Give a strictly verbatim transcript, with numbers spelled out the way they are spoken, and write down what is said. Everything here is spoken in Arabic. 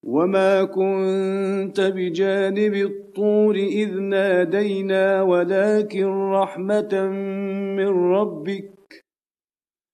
وما كنت بجانب الطور إذ نادينا ولكن رحمة من ربك